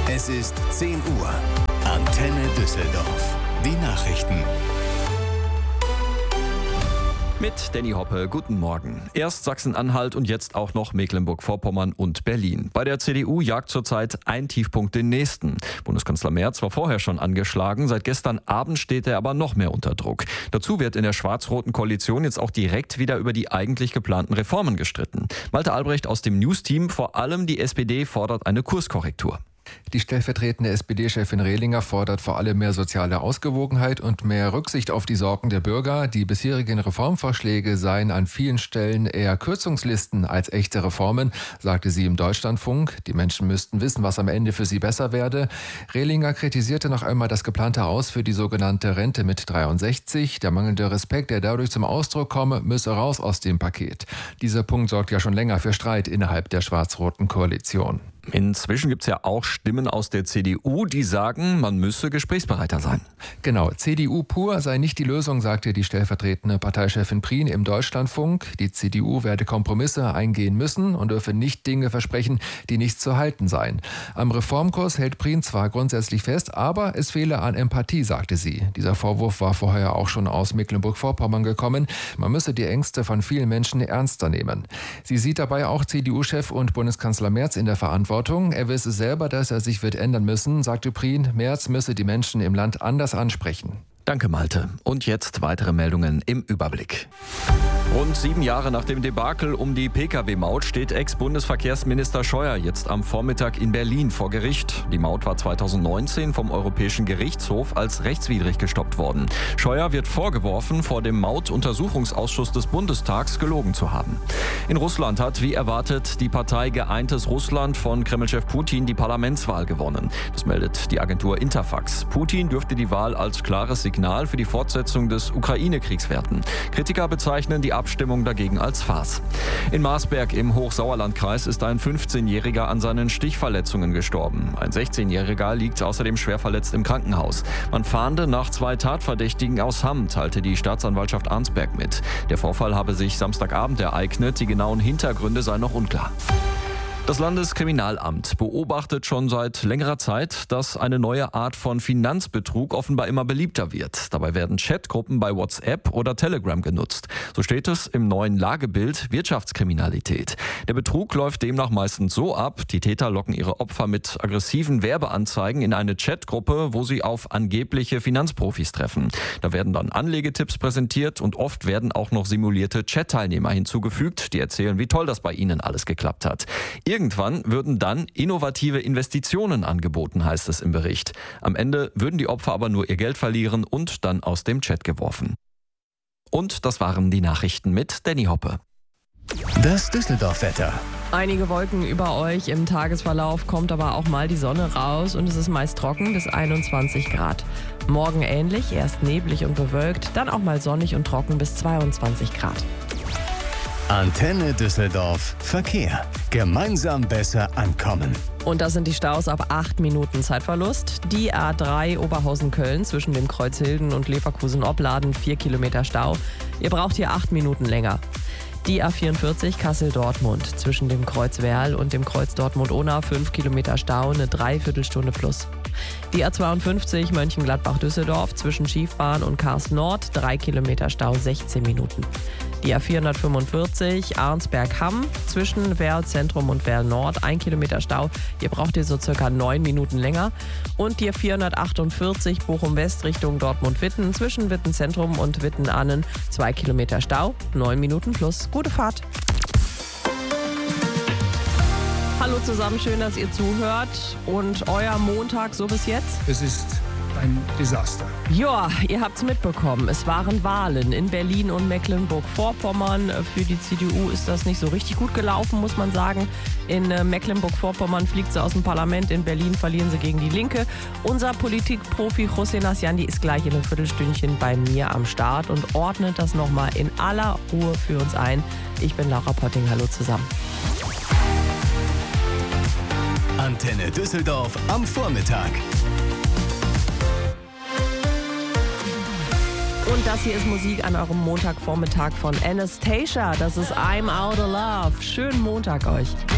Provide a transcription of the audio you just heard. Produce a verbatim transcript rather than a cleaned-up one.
Es ist zehn Uhr. Antenne Düsseldorf. Die Nachrichten. Mit Danny Hoppe, guten Morgen. Erst Sachsen-Anhalt und jetzt auch noch Mecklenburg-Vorpommern und Berlin. Bei der C D U jagt zurzeit ein Tiefpunkt den nächsten. Bundeskanzler Merz war vorher schon angeschlagen, seit gestern Abend steht er aber noch mehr unter Druck. Dazu wird in der schwarz-roten Koalition jetzt auch direkt wieder über die eigentlich geplanten Reformen gestritten. Malte Albrecht aus dem News-Team, vor allem die S P D fordert eine Kurskorrektur. Die stellvertretende S P D-Chefin Rehlinger fordert vor allem mehr soziale Ausgewogenheit und mehr Rücksicht auf die Sorgen der Bürger. Die bisherigen Reformvorschläge seien an vielen Stellen eher Kürzungslisten als echte Reformen, sagte sie im Deutschlandfunk. Die Menschen müssten wissen, was am Ende für sie besser werde. Rehlinger kritisierte noch einmal das geplante Aus für die sogenannte Rente mit dreiundsechzig. Der mangelnde Respekt, der dadurch zum Ausdruck komme, müsse raus aus dem Paket. Dieser Punkt sorgt ja schon länger für Streit innerhalb der schwarz-roten Koalition. Inzwischen gibt es ja auch Stimmen aus der C D U, die sagen, man müsse gesprächsbereiter sein. Genau, C D U pur sei nicht die Lösung, sagte die stellvertretende Parteichefin Prien im Deutschlandfunk. Die C D U werde Kompromisse eingehen müssen und dürfe nicht Dinge versprechen, die nicht zu halten seien. Am Reformkurs hält Prien zwar grundsätzlich fest, aber es fehle an Empathie, sagte sie. Dieser Vorwurf war vorher auch schon aus Mecklenburg-Vorpommern gekommen. Man müsse die Ängste von vielen Menschen ernster nehmen. Sie sieht dabei auch C D U-Chef und Bundeskanzler Merz in der Verantwortung. Er wisse selber, dass er sich wird ändern müssen, sagte Prien. Merz müsse die Menschen im Land anders ansprechen. Danke, Malte. Und jetzt weitere Meldungen im Überblick. Rund sieben Jahre nach dem Debakel um die Pkw-Maut steht Ex-Bundesverkehrsminister Scheuer jetzt am Vormittag in Berlin vor Gericht. Die Maut war zweitausendneunzehn vom Europäischen Gerichtshof als rechtswidrig gestoppt worden. Scheuer wird vorgeworfen, vor dem Mautuntersuchungsausschuss des Bundestags gelogen zu haben. In Russland hat, wie erwartet, die Partei Geeintes Russland von Kremlchef Putin die Parlamentswahl gewonnen. Das meldet die Agentur Interfax. Putin dürfte die Wahl als klares Signal für die Fortsetzung des Ukraine-Kriegs werten. Kritiker bezeichnen die Abstimmung dagegen als Farce. In Marsberg im Hochsauerlandkreis ist ein fünfzehnjähriger an seinen Stichverletzungen gestorben. Ein sechzehnjähriger liegt außerdem schwer verletzt im Krankenhaus. Man fahnde nach zwei Tatverdächtigen aus Hamm, teilte die Staatsanwaltschaft Arnsberg mit. Der Vorfall habe sich Samstagabend ereignet. Die genauen Hintergründe seien noch unklar. Das Landeskriminalamt beobachtet schon seit längerer Zeit, dass eine neue Art von Finanzbetrug offenbar immer beliebter wird. Dabei werden Chatgruppen bei WhatsApp oder Telegram genutzt. So steht es im neuen Lagebild Wirtschaftskriminalität. Der Betrug läuft demnach meistens so ab, die Täter locken ihre Opfer mit aggressiven Werbeanzeigen in eine Chatgruppe, wo sie auf angebliche Finanzprofis treffen. Da werden dann Anlegetipps präsentiert und oft werden auch noch simulierte Chat-Teilnehmer hinzugefügt, die erzählen, wie toll das bei ihnen alles geklappt hat. Irgendwann würden dann innovative Investitionen angeboten, heißt es im Bericht. Am Ende würden die Opfer aber nur ihr Geld verlieren und dann aus dem Chat geworfen. Und das waren die Nachrichten mit Danny Hoppe. Das Düsseldorf-Wetter. Einige Wolken über euch, im Tagesverlauf kommt aber auch mal die Sonne raus und es ist meist trocken bis einundzwanzig Grad. Morgen ähnlich, erst neblig und bewölkt, dann auch mal sonnig und trocken bis zweiundzwanzig Grad. Antenne Düsseldorf Verkehr. Gemeinsam besser ankommen. Und das sind die Staus ab acht Minuten Zeitverlust. Die A drei Oberhausen-Köln zwischen dem Kreuz Hilden und Leverkusen-Opladen vier Kilometer Stau. Ihr braucht hier acht Minuten länger. Die A vierundvierzig Kassel-Dortmund zwischen dem Kreuz Werl und dem Kreuz Dortmund-Unna fünf Kilometer Stau, eine Dreiviertelstunde plus. Die A zweiundfünfzig Mönchengladbach-Düsseldorf zwischen Schiefbahn und Kars Nord drei Kilometer Stau, sechzehn Minuten. Die A vierhundertfünfundvierzig Arnsberg-Hamm zwischen Werl Zentrum und Werl Nord ein Kilometer Stau. Hier braucht ihr so circa neun Minuten länger. Und die A vierhundertachtundvierzig Bochum-West Richtung Dortmund-Witten zwischen Witten Zentrum und Witten-Annen zwei Kilometer Stau, neun Minuten plus. Gute Fahrt! Hallo zusammen, schön, dass ihr zuhört. Und euer Montag so bis jetzt? Es ist ein Desaster. Ja, ihr habt's mitbekommen. Es waren Wahlen in Berlin und Mecklenburg-Vorpommern. Für die C D U ist das nicht so richtig gut gelaufen, muss man sagen. In Mecklenburg-Vorpommern fliegt sie aus dem Parlament, in Berlin verlieren sie gegen die Linke. Unser Politikprofi José Nasjandi ist gleich in einem Viertelstündchen bei mir am Start und ordnet das nochmal in aller Ruhe für uns ein. Ich bin Laura Potting, hallo zusammen. Antenne Düsseldorf am Vormittag. Und das hier ist Musik an eurem Montagvormittag von Anastasia. Das ist I'm Out of Love. Schönen Montag euch.